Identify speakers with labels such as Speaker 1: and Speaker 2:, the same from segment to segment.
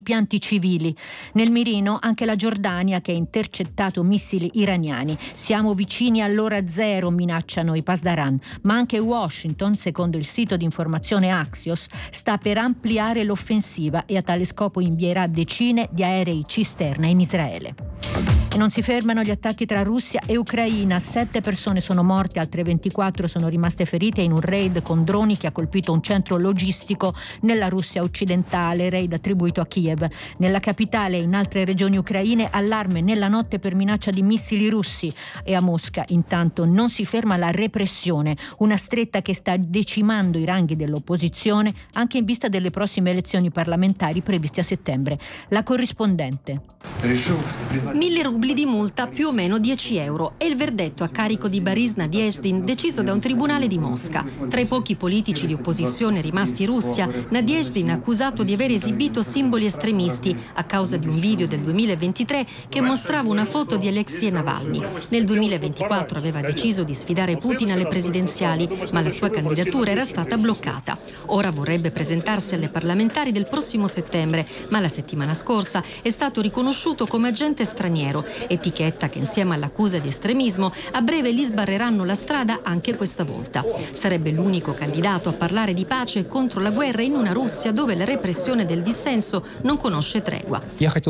Speaker 1: pianti civili. Nel mirino anche la Giordania, che ha intercettato missili iraniani. Siamo vicini all'ora zero, minacciano i Pasdaran, ma anche Washington, secondo il sito di informazione Axios, sta per ampliare l'offensiva e a tale scopo invierà decine di aerei cisterna in Israele. E non si fermano gli attacchi tra Russia e Ucraina. 7 persone sono morte, altre 24 sono rimaste ferite in un raid con droni che ha colpito un centro logistico nella Russia occidentale, raid attribuito a Kiev. Nella capitale e in altre regioni ucraine allarme nella notte per minaccia di missili russi, e a Mosca intanto non si ferma la repressione, una stretta che sta decimando i ranghi dell'opposizione anche in vista delle prossime elezioni parlamentari previste a settembre. La corrispondente.
Speaker 2: 1.000 rubli di multa, più o meno 10 euro, è il verdetto a carico di Boris Nadezhdin deciso da un tribunale di Mosca. Tra i pochi politici di opposizione rimasti in Russia, Nadezhdin è accusato di aver esibito simboli estremisti a causa di un video del 2023 che mostrava una foto di Alexei Navalny. Nel 2024 aveva deciso di sfidare Putin alle presidenziali, ma la sua candidatura era stata bloccata. Ora vorrebbe presentarsi alle parlamentari del prossimo settembre, ma la settimana scorsa è stato riconosciuto come agente straniero, etichetta che insieme all'accusa di estremismo a breve gli sbarreranno la strada anche questa volta. Sarebbe l'unico candidato a parlare di pace contro la guerra in una Russia dove la repressione del dissenso non conosce tregua.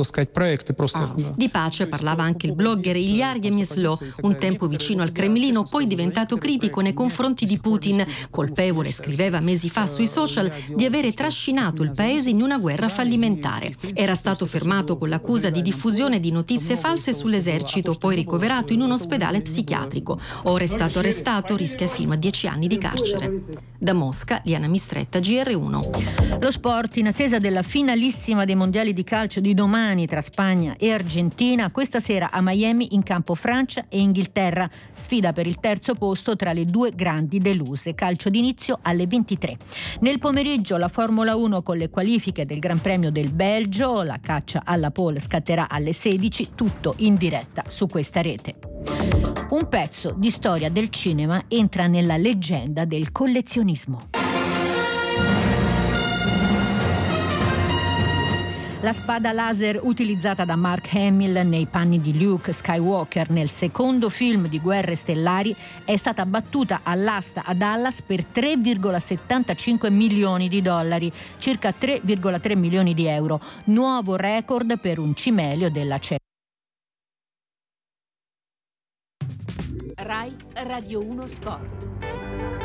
Speaker 2: Di pace parlava anche il blogger Ilya Yemeslo, un tempo vicino al Cremlino, poi diventato critico nei confronti di Putin, colpevole, scriveva mesi fa sui social, di avere trascinato il paese in una guerra fallimentare. Era stato fermato con l'accusa di diffusione di notizie false sull'esercito, poi ricoverato in un ospedale psichiatrico. Ora è stato arrestato, rischia fino a 10 anni di carcere. Da Mosca, Liana Mistretta, GR1.
Speaker 1: Lo sport, in attesa della finalissima dei mondiali di calcio di domani tra Spagna e Argentina, questa sera a Miami in campo Francia e Inghilterra. Sfida per il terzo posto tra le due grandi deluse. Calcio d'inizio alle 23. Nel pomeriggio la Formula 1 con le qualifiche del Gran Premio del Belgio, la caccia alla pole scatterà alle 16, tutto in diretta su questa rete. Un pezzo di storia del cinema entra nella leggenda del collezionismo. La spada laser utilizzata da Mark Hamill nei panni di Luke Skywalker nel secondo film di Guerre Stellari è stata battuta all'asta a Dallas per 3,75 milioni di dollari, circa 3,3 milioni di euro, nuovo record per un cimelio della
Speaker 3: Rai Radio 1 Sport.